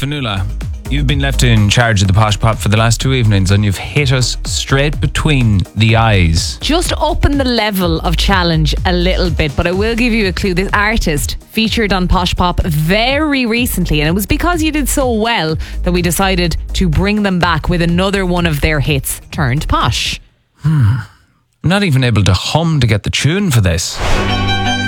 Fanula, you've been left in charge of the Posh Pop for the last 2 evenings and you've hit us straight between the eyes. Just upping the level of challenge a little bit, but I will give you a clue. This artist featured on Posh Pop very recently, and it was because you did so well that we decided to bring them back with another one of their hits turned posh. I'm not even able to hum to get the tune for this.